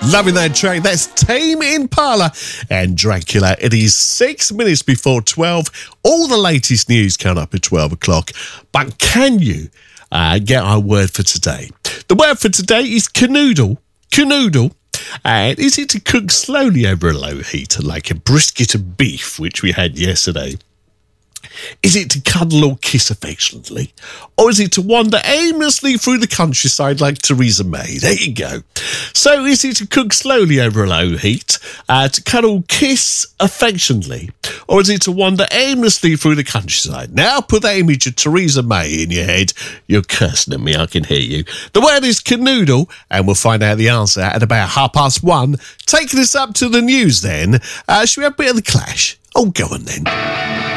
Loving that track. That's Tame Impala and Dracula. It is 6 minutes before 12. All the latest news coming up at 12 o'clock. But can you get our word for today? The word for today is canoodle. Canoodle. And is it to cook slowly over a low heat, like a brisket of beef, which we had yesterday? Is it to cuddle or kiss affectionately? Or is it to wander aimlessly through the countryside like Theresa May? There you go. So is it to cook slowly over a low heat, to cuddle, kiss affectionately? Or is it to wander aimlessly through the countryside? Now put that image of Theresa May in your head. You're cursing at me, I can hear you. The word is canoodle, and we'll find out the answer at about 1:30. Taking us up to the news then. Should we have a bit of the Clash? Oh, go on then.